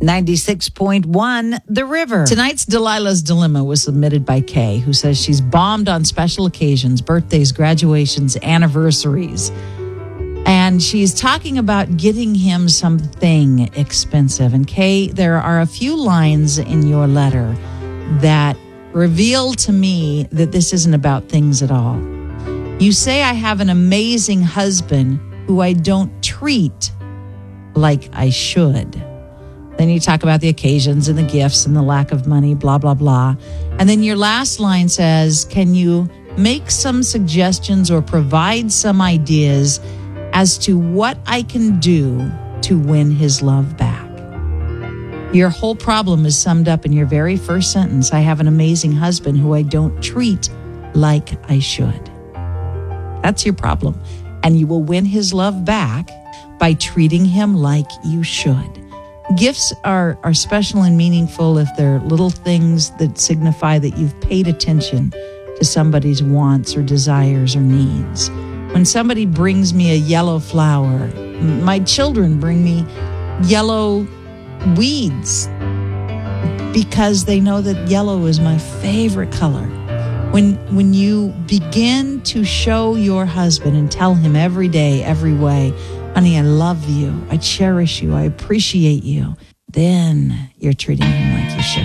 96.1 The River. Tonight's Delilah's Dilemma was submitted by Kay, who says she's bombed on special occasions, birthdays, graduations, anniversaries. And she's talking about getting him something expensive. And Kay, there are a few lines in your letter that reveal to me that this isn't about things at all. You say, I have an amazing husband who I don't treat like I should. Then you talk about the occasions and the gifts and the lack of money, blah, blah, blah. And then your last line says, can you make some suggestions or provide some ideas as to what I can do to win his love back? Your whole problem is summed up in your very first sentence. I have an amazing husband who I don't treat like I should. That's your problem. And you will win his love back by treating him like you should. Gifts are special and meaningful if they're little things that signify that you've paid attention to somebody's wants or desires or needs. When somebody brings me a yellow flower, my children bring me yellow weeds because they know that yellow is my favorite color. When you begin to show your husband and tell him every day, every way, honey, I love you, I cherish you, I appreciate you, then you're treating him like you should.